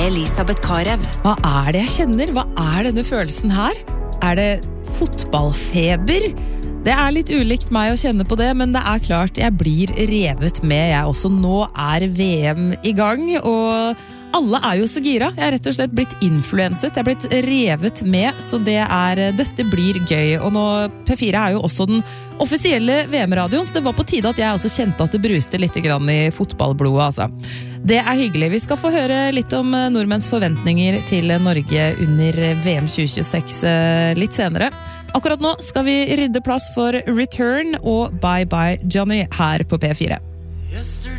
Elisabeth Karev. Hva det jeg kjenner? Hva denne følelsen her? Det fotballfeber? Det litt ulikt meg å kjenne på det, men det klart jeg blir revet med. Jeg også. Nå VM i gang, og alle jo så gira. Jeg rett og slett blitt influenset. Jeg blitt revet med, så dette blir gøy. Og nå, P4 jo også den offisielle VM-radioen, så det var på tide at jeg også kjente at det bruste litt grann i fotballblodet, altså. Det hyggelig. Vi skal få høre litt om nordmenns forventninger til Norge under VM 2026 litt senere. Akkurat nå skal vi rydde plass for Return og Bye Bye Johnny her på P4.